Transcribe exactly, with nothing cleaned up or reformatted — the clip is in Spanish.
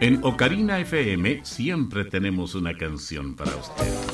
En Ocarina F M siempre tenemos una canción para usted.